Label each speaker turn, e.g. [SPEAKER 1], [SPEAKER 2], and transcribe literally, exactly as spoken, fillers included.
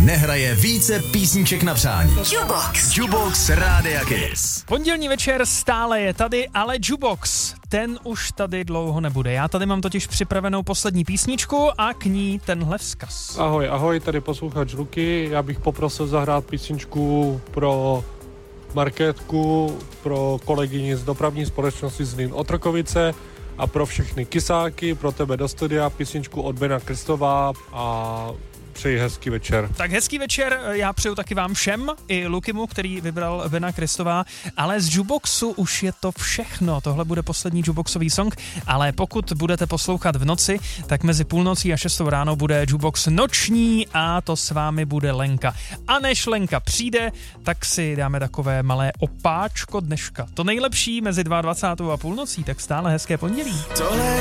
[SPEAKER 1] nehraje více písniček na přání.
[SPEAKER 2] Jukebox.
[SPEAKER 1] Jukebox Rádia Kiss.
[SPEAKER 3] Pondělní večer stále je tady, ale Jukebox, ten už tady dlouho nebude. Já tady mám totiž připravenou poslední písničku a k ní tenhle vzkaz.
[SPEAKER 4] Ahoj, ahoj, tady posluchač Luky. Já bych poprosil zahrát písničku pro Markétku, pro kolegyni z dopravní společnosti Zlín Otrokovice a pro všechny kysáky, pro tebe do studia, písničku od Bena Kristová a přeji hezký večer.
[SPEAKER 3] Tak hezký večer, já přeju taky vám všem, i Lukimu, který vybral Bena Kristová, ale z Jukeboxu už je to všechno. Tohle bude poslední Jukeboxový song, ale pokud budete poslouchat v noci, tak mezi půlnocí a šestou ráno bude Jukebox noční a to s vámi bude Lenka. A než Lenka přijde, tak si dáme takové malé opáčko dneška. To nejlepší mezi dvacátou druhou a půlnocí, tak stále hezké pondělí.
[SPEAKER 1] Tohle